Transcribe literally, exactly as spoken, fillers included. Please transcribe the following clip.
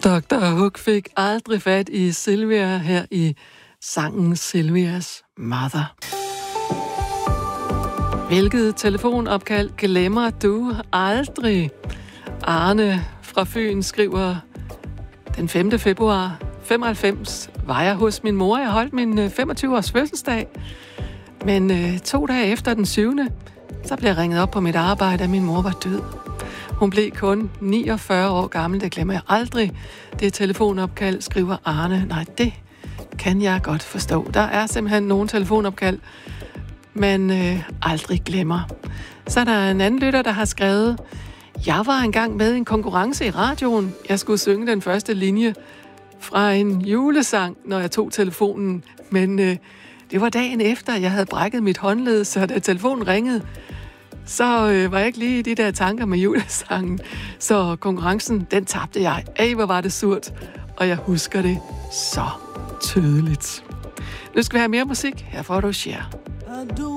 doktor Hook fik aldrig fat i Sylvia her i sangen Sylvias Mother. Hvilket telefonopkald glemmer du aldrig? Arne fra Fyn skriver den femte februar femoghalvfems var jeg hos min mor. Jeg holdt min femogtyve-års fødselsdag. Men øh, to dage efter den syvende så blev jeg ringet op på mit arbejde, at min mor var død. Hun blev kun niogfyrre år gammel, det glemmer jeg aldrig. Det telefonopkald, skriver Arne. Nej, det kan jeg godt forstå. Der er simpelthen nogle telefonopkald, man øh, aldrig glemmer. Så er der en anden lytter, der har skrevet, jeg var engang med i en konkurrence i radioen. Jeg skulle synge den første linje fra en julesang, når jeg tog telefonen. Men øh, det var dagen efter, jeg havde brækket mit håndled, så da telefonen ringede, så øh, var jeg ikke lige i de der tanker med julesangen. Så konkurrencen, den tabte jeg. Ej, hvor var det surt. Og jeg husker det så tydeligt. Nu skal vi have mere musik. Her får du Cher.